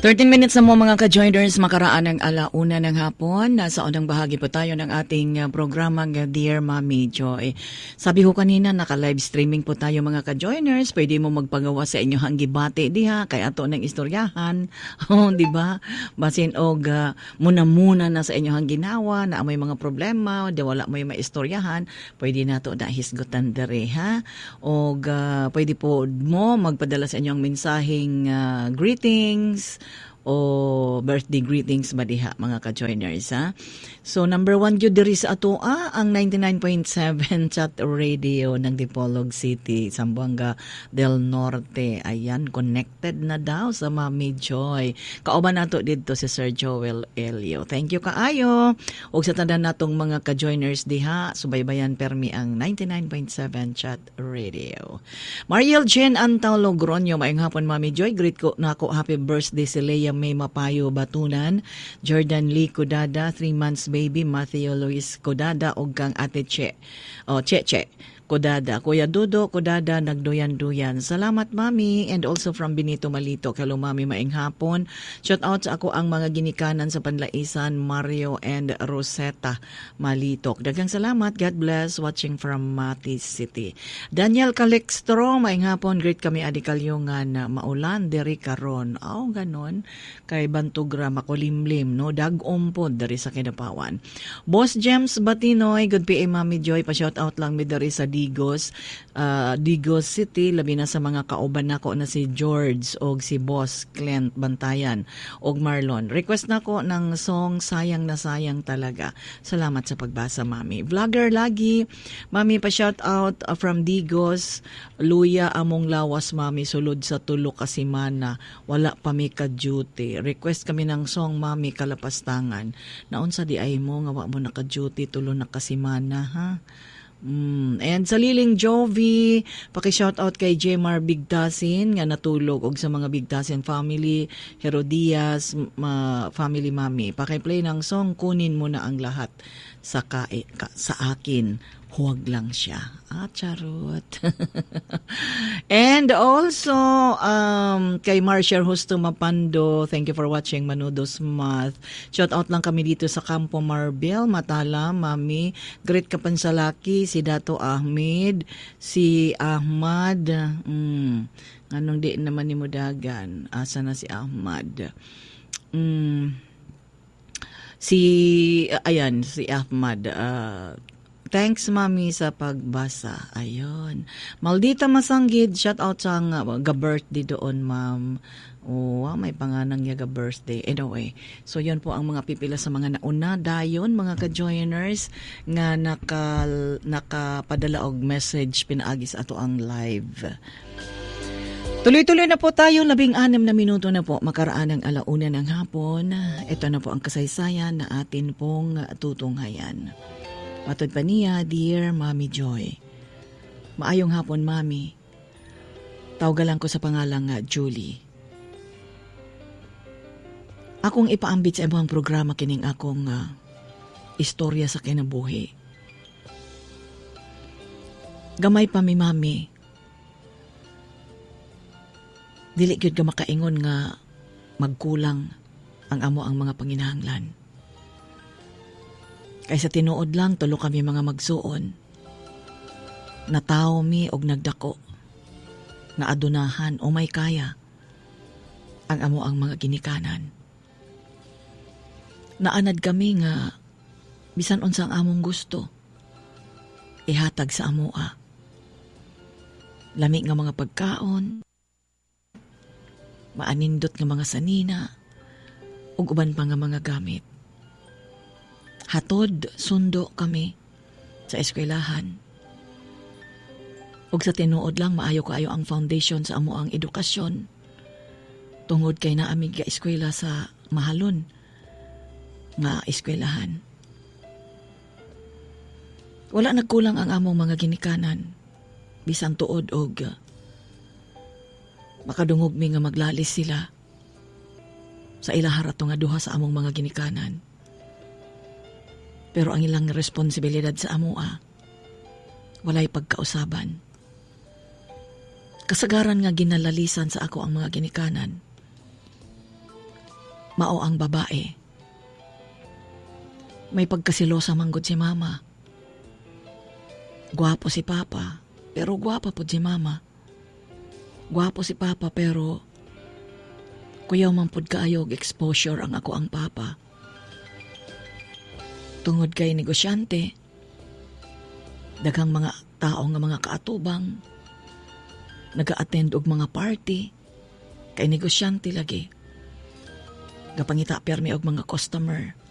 13 minutes na mo mga ka-joiners, makaraan ng alauna ng hapon. Nasa unang bahagi po tayo ng ating programang Dear Mommy Joy. Sabi ko kanina, naka-live streaming po tayo mga ka-joiners. Pwede mo magpagawa sa inyo hang gibate diha, kay ato ng istoryahan. Di ba? Basin og muna-muna na sa inyo hang ginawa, na may mga problema, di wala mo yung maistoryahan, pwede na to na hisgutan dere ha. Og pwede po mo magpadala sa inyong mensaheng greetings, o birthday greetings ba diha mga ka-joiners ha. So number 1 gyud diri sa atoa ang 99.7 chat radio ng Dipolog City, Zamboanga del Norte. Ayan, connected na daw sa Mami Joy. Kauban nato didto si Sir Joel Elio. Thank you kaayo. Og sa tanan natong mga ka-joiners diha, subaybayan permi ang 99.7 chat radio. Mariel Jen Antaw Logronyo, maayong hapon Mami Joy. Greet ko na ako, happy birthday si Leia May Mapayo Batunan, Jordan Lee Codada, 3 months baby, Matthew Luis Codada, og kang ate Che Codada, Kuya Dodo Codada, nagduyan-duyan. Salamat Mami, and also from Benito Malito. Hello Mami, maing hapon. Shout out sa ako ang mga ginikanan sa Panlaisan, Mario and Rosetta Malitok. Daghang salamat, God bless, watching from Mati City. Daniel Calixtro, maing hapon. Great kami adi kalyungan na maulan diri karon. Ganon. Kay Bantugra makulimlim no, dag-umpod diri sa Kidapawan. Boss James Batinoy, good PM Mami Joy, pa shout out lang mi diri sa Digos City, labi na sa mga kauban nako na si George og si Boss Clint Bantayan og Marlon. Request nako ng song Sayang na Sayang Talaga. Salamat sa pagbasa Mami. Vlogger lagi Mami, pa shout out from Digos. Luya among lawas Mami, sulod sa tulo ka semana, wala pa mi ka duty. Request kami ng song Mami, Kalapastangan. Naunsa di ay mo nga wa mo naka duty tulo na ka semana ha. And sa Liling Jovi, paki-shoutout kay Jmar Bigtasin nga natulog og sa mga Bigtasin family, Herodias family Mami. Paki-play ng song Kunin Mo Na Ang Lahat sa akin. Huwag lang siya. Charot. And also, kay Marcia Justo Mapando, thank you for watching Manudos Math. Shout out lang kami dito sa Campo Marbel, Matala, Mami. Great Kapansalaki, si Dato Ahmed, si Ahmad. Anong di naman ni Mudagan? Asa na si Ahmad? Si Ahmad. Thanks Mami sa pagbasa. Ayun. Maldita Masanggid, shout out sa ga-birthday doon Ma'am. May panganang niya ga-birthday. Anyway, so yun po ang mga pipila sa mga nauna. Dayon, mga ka-joiners nga nakapadala og message pinaagi sa ato ang live. Tuloy-tuloy na po tayo, 16 na minuto na po makaraan ng alauna ng hapon. Ito na po ang kasaysayan na atin pong tutunghayan. Matod pa niya, Dear Mommy Joy. Maayong hapon, Mami. Tawgalan ko sa pangalang Julie. Akong ipaambit sa ibang programa kining akong istorya sa kinabuhi. Gamay pa mi, Mami. Dili gyud ka makaingon nga magkulang ang amo ang mga panginahanglan. Kaysa tinuod lang, tulo kami mga magsuon. Nataw mi og nagdako. Nga adunahan o may kaya ang amo ang mga ginikanan. Naanad kami nga bisan unsang among gusto ihatag sa amoa. Lami nga mga pagkaon, maanindot nga mga sanina, ug uban pa nga mga gamit. Hatod, sundo kami sa eskwelahan. Ug sa tinuod lang, maayo kaayo ang foundation sa amo ang edukasyon. Tungod kay naamig ka eskwela sa mahalon nga eskwelahan. Wala nagkulang ang among mga ginikanan. Bisan tuod og makadungog mi nga maglalis sila sa ilaharato nga duha sa among mga ginikanan. Pero ang ilang responsibilidad sa amoa, walay pagkausaban. Kasagaran nga ginalalisan sa ako ang mga ginikanan. mao ang babae. May pagkasilosa manggod si mama. Gwapo si papa, pero gwapa po si mama. Gwapo si papa, pero kuyaw man pud kaayog exposure ang ako ang papa. Tungod kay negosyante, daghang mga tao nga mga kaatubang, naga-attend og mga party, kay negosyante lagi. Gapangita permi og mga customer.